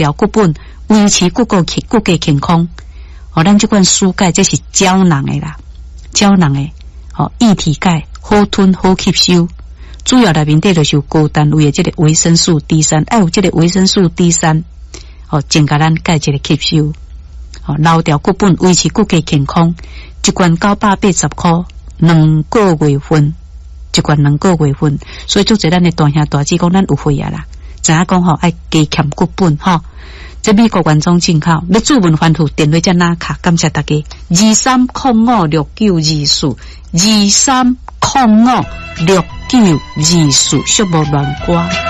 掉骨本，维持骨骼健康。咱这款输钙这是胶囊的啦，胶囊的液体钙好吞好吸收，主要内面底就是有高单位的这个维生素 D3， 要有这个维生素 D3， 增加咱钙质的吸收，留掉骨本，维持骨骼健康。一罐980块，2个月份，一罐2个月份，所以做侪咱的大兄大姐讲，咱有会啊啦，知影讲爱加欠骨本这美国原装进口，要注文欢呼，电话才拿卡，感谢大家。23056924，23056924，属无乱歌。